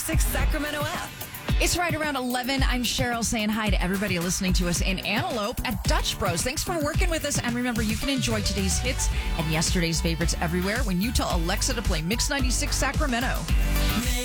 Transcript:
6 Sacramento app. It's right around 11. I'm Cheryl saying hi to everybody listening to us in Antelope at Dutch Bros. Thanks for working with us. And remember, you can enjoy today's hits and yesterday's favorites everywhere when you tell Alexa to play Mix 96 Sacramento.